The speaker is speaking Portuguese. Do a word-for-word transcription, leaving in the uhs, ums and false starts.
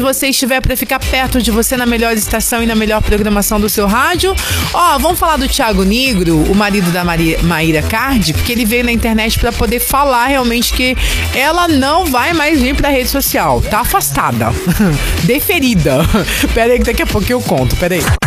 você estiver pra ficar perto de você na melhor estação e na melhor programação do seu rádio. Ó, vamos falar do Thiago Nigro, o marido da Maria, Maíra Cardi, porque ele veio na internet pra poder falar realmente que ela não vai mais vir pra rede social. Tá afastada. Deferida. Pera aí que daqui a pouco eu conto. Pera aí.